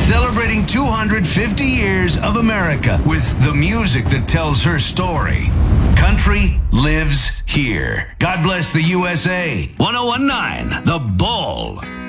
Celebrating 250 years of America with the music that tells her story. Country lives here. God bless the USA. 1019, The Bull.